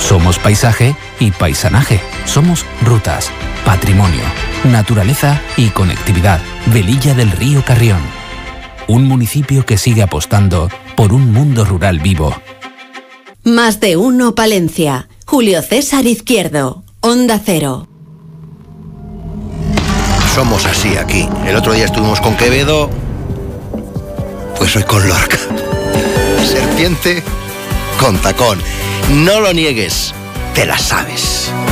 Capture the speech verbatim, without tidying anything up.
Somos paisaje y paisanaje. Somos rutas, patrimonio, naturaleza y conectividad. Velilla del Río Carrión. Un municipio que sigue apostando por un mundo rural vivo. Más de uno Palencia. Julio César Izquierdo. Onda Cero. Somos así aquí. El otro día estuvimos con Quevedo, pues hoy con Lorca. Serpiente con tacón. No lo niegues, te la sabes.